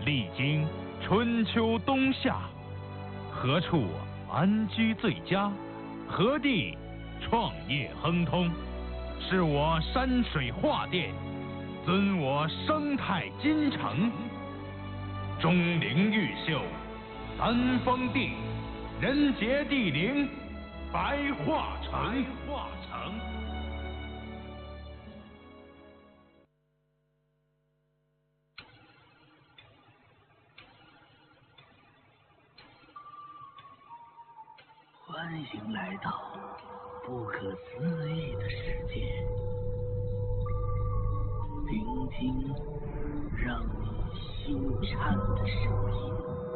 历经春秋冬夏，何处安居最佳？何地创业亨通？是我山水画殿，尊我生态金城。钟灵毓秀，三峰地，人杰地灵，白化城。 欢迎来到不可思议的世界，聆听让你心颤的声音。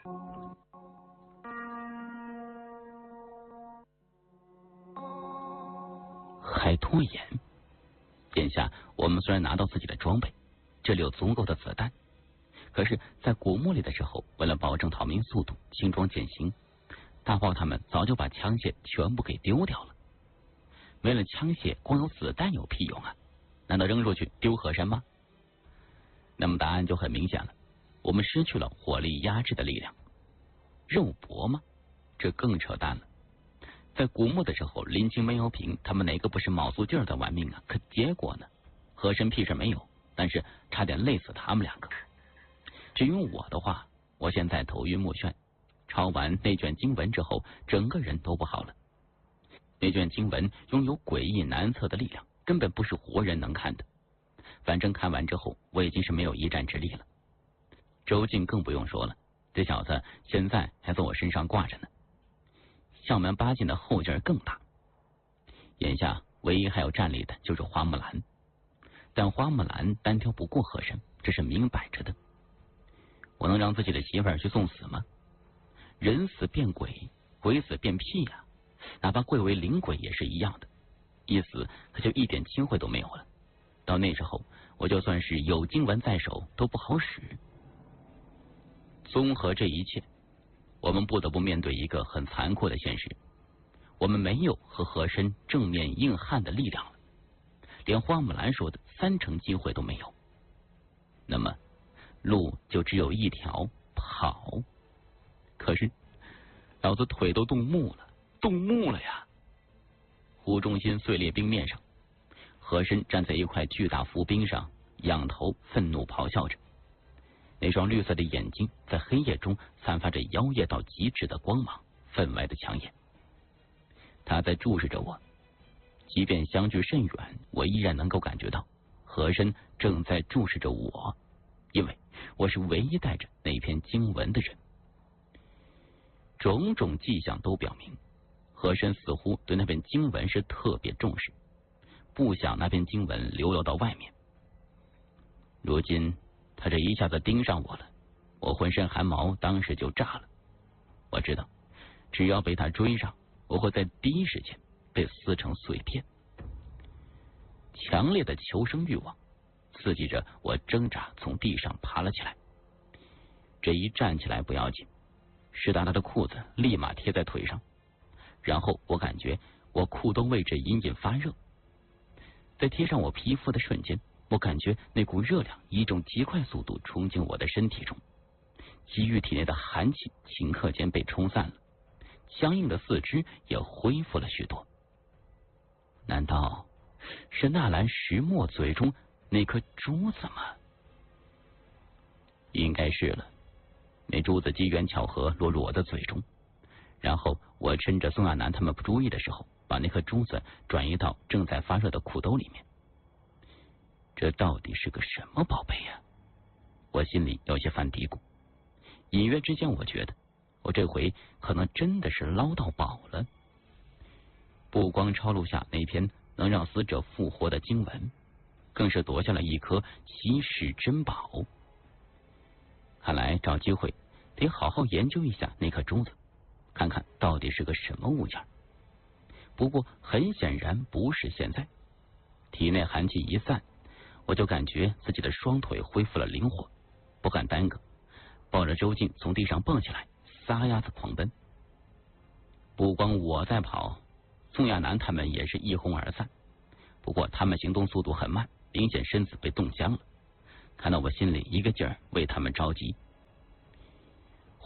还拖延。眼下我们虽然拿到自己的装备，这里有足够的子弹，可是在古墓里的时候，为了保证逃命速度，轻装简行，大炮他们早就把枪械全部给丢掉了。没了枪械，光有子弹有屁用啊？难道扔出去丢河山吗？那么答案就很明显了，我们失去了火力压制的力量。肉搏吗？这更扯淡了。在古墓的时候，林清、梅有平他们哪个不是卯足劲儿的玩命啊？可结果呢？和珅屁事没有，但是差点累死他们两个。至于我的话，我现在头晕目眩，抄完那卷经文之后，整个人都不好了。那卷经文拥有诡异难测的力量，根本不是活人能看的。反正看完之后，我已经是没有一战之力了。周进更不用说了，这小子现在还在我身上挂着呢。校门八进的后劲更大。眼下唯一还有战力的就是花木兰，但花木兰单挑不过和珅，这是明摆着的。我能让自己的媳妇儿去送死吗？人死变鬼，鬼死变屁呀！哪怕贵为灵鬼也是一样的，一死他就一点机会都没有了。到那时候，我就算是有经文在手都不好使。综合这一切，我们不得不面对一个很残酷的现实，我们没有和和珅正面硬汉的力量了，连花木兰说的30%机会都没有。那么路就只有一条，跑。可是老子腿都动木了呀！胡忠新碎裂冰面上，和珅站在一块巨大浮冰上，仰头愤怒咆哮着，那双绿色的眼睛在黑夜中散发着妖艳到极致的光芒，分外的抢眼。他在注视着我，即便相距甚远，我依然能够感觉到和珅正在注视着我，因为我是唯一带着那篇经文的人。种种迹象都表明，和珅似乎对那篇经文是特别重视，不想那篇经文流落到外面。如今他这一下子盯上我了，我浑身汗毛当时就炸了。我知道只要被他追上，我会在第一时间被撕成碎片。强烈的求生欲望刺激着我，挣扎从地上爬了起来。这一站起来不要紧，湿哒哒的裤子立马贴在腿上，然后我感觉我裤兜位置隐隐发热。在贴上我皮肤的瞬间，我感觉那股热量以一种极快速度冲进我的身体中，给予体内的寒气顷刻间被冲散了，僵硬的四肢也恢复了许多。难道是纳兰石墨嘴中那颗珠子吗？应该是了。那珠子机缘巧合落入我的嘴中，然后我趁着宋亚楠他们不注意的时候，把那颗珠子转移到正在发热的裤兜里面。这到底是个什么宝贝呀？我心里有些犯嘀咕，隐约之间我觉得我这回可能真的是捞到宝了。不光抄录下那篇能让死者复活的经文，更是夺下了一颗稀世珍宝。看来找机会得好好研究一下那颗珠子，看看到底是个什么物件。不过很显然不是现在。体内寒气一散，我就感觉自己的双腿恢复了灵活，不敢耽搁，抱着周静从地上蹦起来，撒丫子狂奔。不光我在跑，宋亚楠他们也是一哄而散。不过他们行动速度很慢，明显身子被冻僵了。看到我心里一个劲儿为他们着急，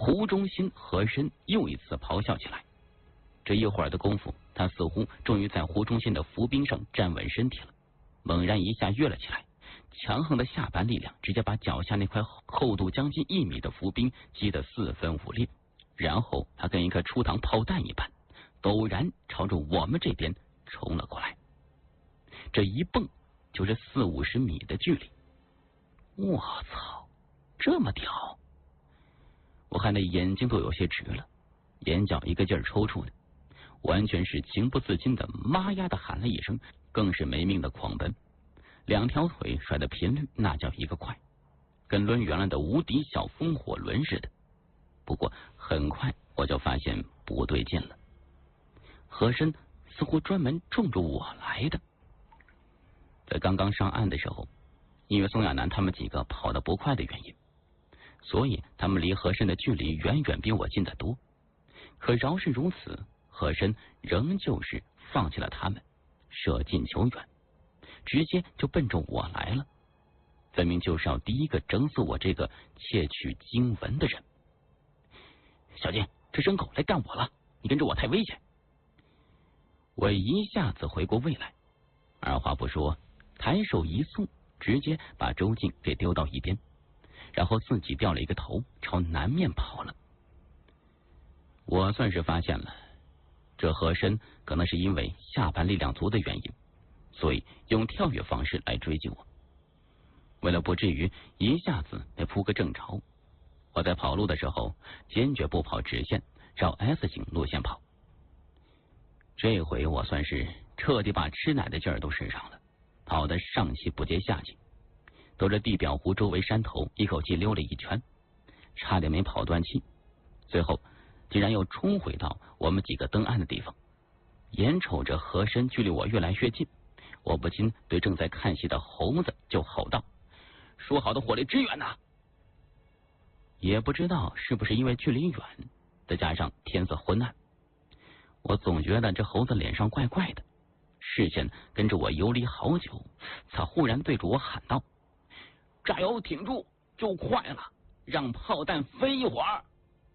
湖中心和珅又一次咆哮起来。这一会儿的功夫，他似乎终于在湖中心的浮冰上站稳身体了，猛然一下跃了起来，强横的下盘力量直接把脚下那块厚度将近1米的浮冰击得4分5裂，然后他跟一颗出膛炮弹一般，陡然朝着我们这边冲了过来。这一蹦就是40-50米的距离，我操，这么屌！我看那眼睛都有些直了，眼角一个劲儿抽搐的，完全是情不自禁的妈呀的喊了一声，更是没命的狂奔，2条腿甩的频率那叫一个快，跟抡圆了的无敌小风火轮似的。不过很快我就发现不对劲了，和珅似乎专门冲着我来的。在刚刚上岸的时候，因为宋亚楠他们几个跑得不快的原因，所以他们离和珅的距离远远比我近得多。可饶是如此，和珅仍旧是放弃了他们，舍近求远，直接就奔着我来了，分明就是要第一个整死我这个窃取经文的人。小金，这牲口来干我了，你跟着我太危险。我一下子回过味来，二话不说，抬手一送，直接把周静给丢到一边，然后自己掉了一个头，朝南面跑了。我算是发现了，这和珅可能是因为下盘力量足的原因，所以用跳跃方式来追击我。为了不至于一下子被扑个正着，我在跑路的时候坚决不跑直线，绕 S 型路线跑。这回我算是彻底把吃奶的劲儿都使上了，跑得上气不接下气，兜着地表湖周围山头一口气溜了一圈，差点没跑断气，最后竟然又冲回到我们几个登岸的地方。眼瞅着和珅距离我越来越近，我不禁对正在看戏的猴子就吼道：说好的火力支援呢？也不知道是不是因为距离远，再加上天色昏暗，我总觉得这猴子脸上怪怪的，视线跟着我游离好久，才忽然对着我喊道：加油，挺住，就快了，让炮弹飞一会儿。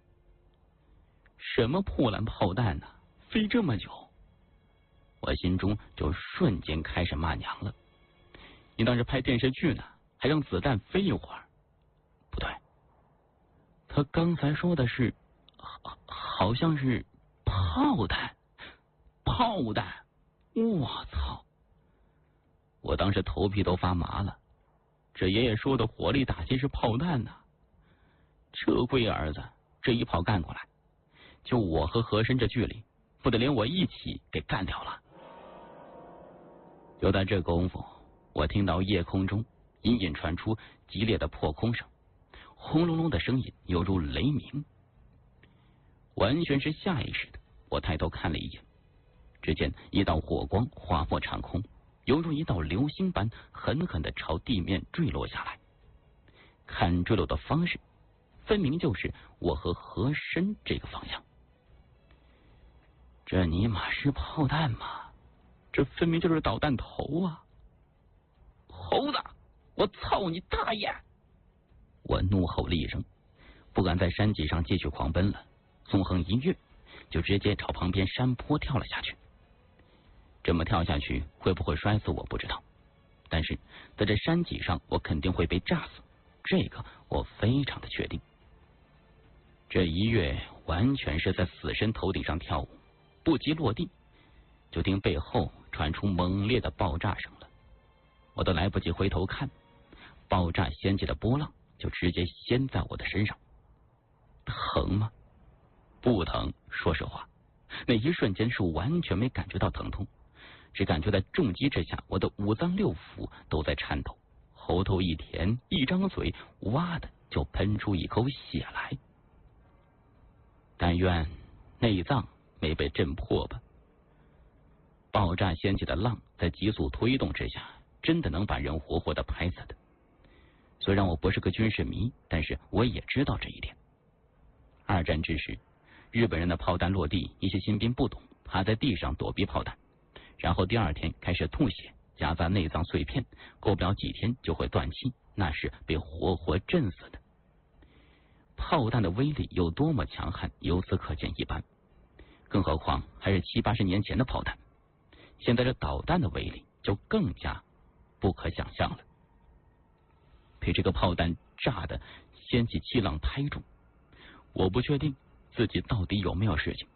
什么破烂炮弹呢？飞这么久？我心中就瞬间开始骂娘了。你当是拍电视剧呢，还让子弹飞一会儿？不对，他刚才说的是好像是炮弹。炮弹！我操！我当时头皮都发麻了。这爷爷说的火力打击是炮弹呢，这龟儿子这一炮干过来，就我和和珅这距离，不得连我一起给干掉了。就在这功夫，我听到夜空中隐隐传出激烈的破空声，轰隆隆的声音犹如雷鸣。完全是下意识的，我抬头看了一眼，只见一道火光划破长空，犹如一道流星般狠狠的朝地面坠落下来。看坠落的方式，分明就是我和和珅这个方向。这尼玛是炮弹吗？这分明就是导弹头啊！猴子，我操你大爷！我怒吼了一声，不敢在山脊上继续狂奔了，纵横一跃，就直接朝旁边山坡跳了下去。这么跳下去会不会摔死我不知道，但是在这山脊上我肯定会被炸死，这个我非常的确定。这一跃完全是在死神头顶上跳舞，不及落地，就听背后传出猛烈的爆炸声了。我都来不及回头看，爆炸掀起的波浪就直接掀在我的身上。疼吗？不疼，说实话，那一瞬间是完全没感觉到疼痛，只感觉在重击之下，我的五脏六腑都在颤抖，喉头一甜，一张嘴，哇的就喷出一口血来。但愿内脏没被震破吧。爆炸掀起的浪在急速推动之下，真的能把人活活的拍死的。虽然我不是个军事迷，但是我也知道这一点。二战之时，日本人的炮弹落地，一些新兵不懂，趴在地上躲避炮弹，然后第二天开始吐血，夹杂内脏碎片，过不了几天就会断气，那是被活活震死的。 炮弹的威力有多么强悍，由此可见一斑。更何况还是70、80年前的炮弹，现在这导弹的威力就更加不可想象了。被这个炮弹炸得掀起气浪拍住，我不确定自己到底有没有事情。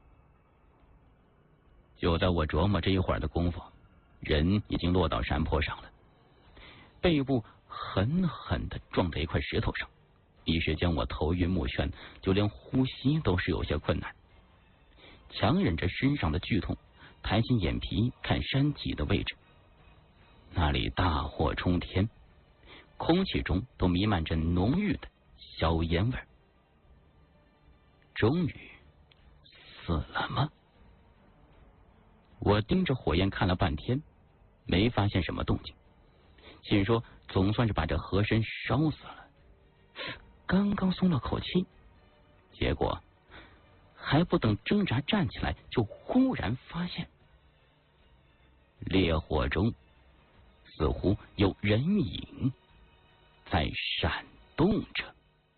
就在我琢磨这一会儿的功夫，人已经落到山坡上了，背部狠狠地撞在一块石头上，一时间我头晕目眩，就连呼吸都是有些困难。强忍着身上的剧痛，抬起眼皮看山脊的位置，那里大火冲天，空气中都弥漫着浓郁的硝烟味。终于死了吗？我盯着火焰看了半天，没发现什么动静，心说总算是把这和珅烧死了。刚刚松了口气，结果还不等挣扎站起来，就忽然发现烈火中似乎有人影在闪动着。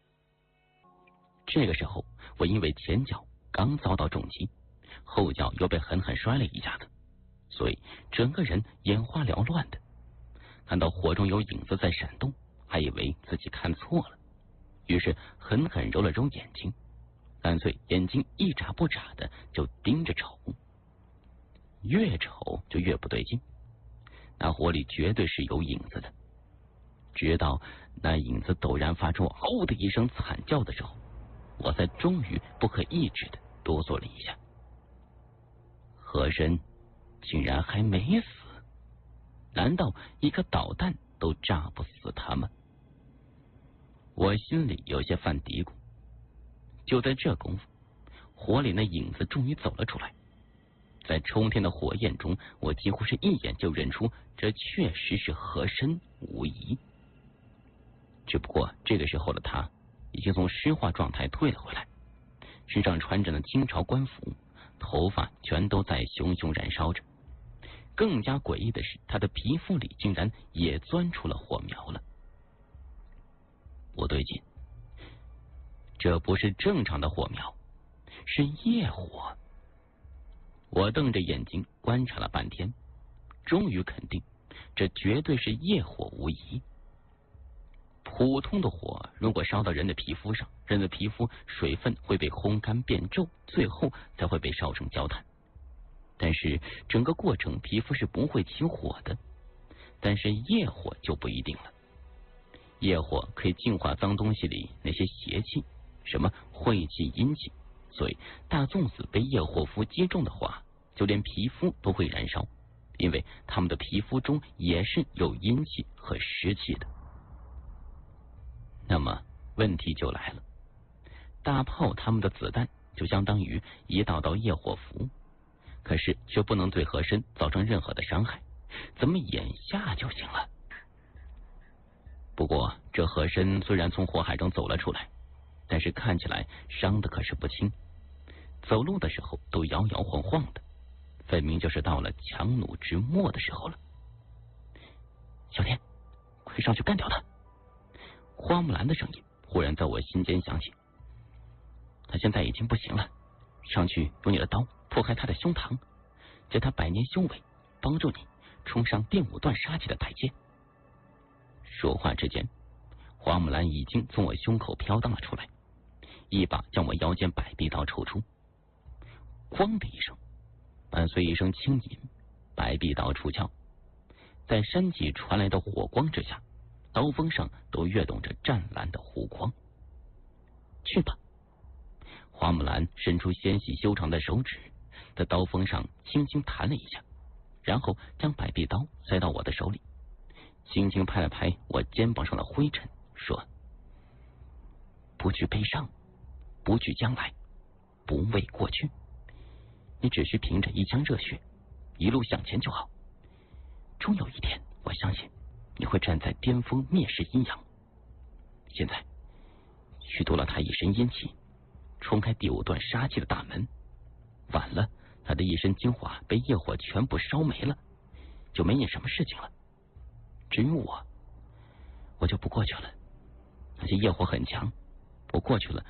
这个时候，我因为前脚刚遭到重击，后脚又被狠狠摔了一下子，所以整个人眼花缭乱的。看到火中有影子在闪动，还以为自己看错了，于是狠狠揉了揉眼睛，干脆眼睛一眨不眨的就盯着瞅，越瞅就越不对劲，那火里绝对是有影子的。直到那影子陡然发出嗷的一声惨叫的时候，我才终于不可抑制的哆嗦了一下。和珅竟然还没死，难道一颗导弹都炸不死他吗？我心里有些犯嘀咕。就在这功夫，火里那影子终于走了出来。在冲天的火焰中，我几乎是一眼就认出这确实是和珅无疑。只不过这个时候的他已经从石化状态退了回来，身上穿着那清朝官服，头发全都在熊熊燃烧着。更加诡异的是，他的皮肤里竟然也钻出了火苗了。不对劲，这不是正常的火苗，是业火。我瞪着眼睛观察了半天，终于肯定这绝对是业火无疑。普通的火如果烧到人的皮肤上，人的皮肤水分会被烘干变皱，最后才会被烧成焦炭。但是整个过程皮肤是不会起火的，但是业火就不一定了。业火可以净化脏东西里那些邪气，什么晦气阴气，所以大粽子被业火符击中的话，就连皮肤都会燃烧，因为他们的皮肤中也是有阴气和湿气的。那么问题就来了，大炮他们的子弹就相当于一道道业火符，可是却不能对和珅造成任何的伤害，怎么眼下就行了？不过这和珅虽然从火海中走了出来，但是看起来伤的可是不轻，走路的时候都摇摇晃晃的，分明就是到了强弩之末的时候了。小天，快上去干掉他！花木兰的声音忽然在我心间响起。他现在已经不行了，上去用你的刀破开他的胸膛，借他百年修为，帮助你冲上第5段杀气的台阶。说话之间，花木兰已经从我胸口飘荡了出来，一把将我腰间百臂刀抽出，咣的一声，伴随一声轻吟，百臂刀出鞘。在山脊传来的火光之下，刀锋上都跃动着湛蓝的弧光。去吧！花木兰伸出纤细修长的手指，在刀锋上轻轻弹了一下，然后将百臂刀塞到我的手里，轻轻拍了拍我肩膀上的灰尘，说：不惧悲伤，不惧将来，不畏过去，你只需凭着一腔热血一路向前就好。终有一天，我相信你会站在巅峰，灭世阴阳。现在虚度了他一身阴气，冲开第5段杀气的大门，晚了，他的一身精华被业火全部烧没了，就没你什么事情了。至于我就不过去了，那些业火很强，我过去了